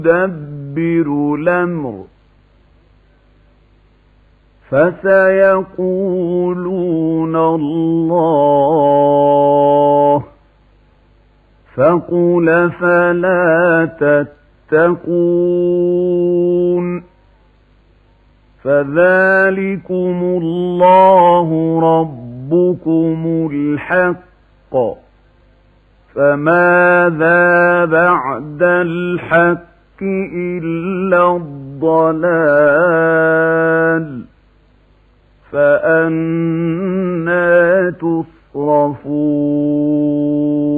يدبر الأمر فسيقولون الله فقل فلا تتقون فذلكم الله ربكم الحق فماذا بعد الحق إلا الضلال فأنى تصرفون